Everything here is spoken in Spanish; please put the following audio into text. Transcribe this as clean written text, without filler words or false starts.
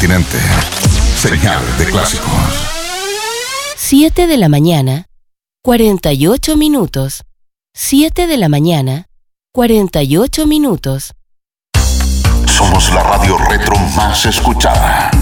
continente. Señal de clásicos. 7 de la mañana, 48 minutos. 7 de la mañana, 48 minutos. Somos la radio retro más escuchada.